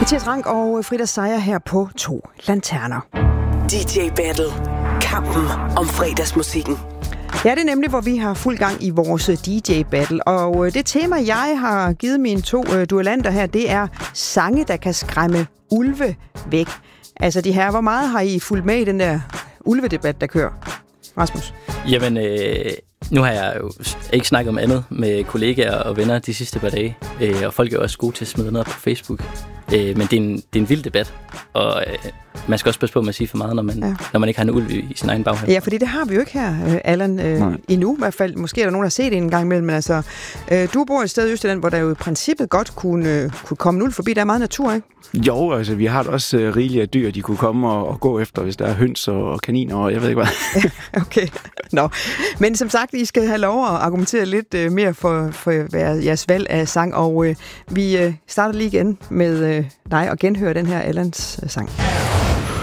Mathias Rank og Frida Seier her på 2 Lanterner. DJ Battle. Kampen om fredagsmusikken. Ja, det er nemlig, hvor vi har fuld gang i vores DJ Battle. Og det tema, jeg har givet mine 2 duellanter her, det er sange, der kan skræmme ulve væk. Altså de her, hvor meget har I fulgt med i den der ulvedebat, der kører? Rasmus? Jamen, nu har jeg jo ikke snakket om andet med kollegaer og venner de sidste par dage. Og folk er også gode til at smide noget på Facebook. Men det er en vild debat, og man skal også passe på med at sige for meget, når man ikke har en ulv i sin egen baghave. Ja, fordi det har vi jo ikke her, Allan, endnu i hvert fald. Måske er der nogen, der har set det en gang imellem, men altså, du bor et sted i Østjylland, hvor der jo i princippet godt kunne komme en ulv forbi. Der er meget natur, ikke? Jo, altså vi har da også rigeligt af dyr, de kunne komme og gå efter, hvis der er høns og kaniner, og jeg ved ikke hvad. Okay, Men som sagt, I skal have lov at argumentere lidt mere for jeres valg af sang, og vi starter lige igen med dig og genhøre den her Allans sang.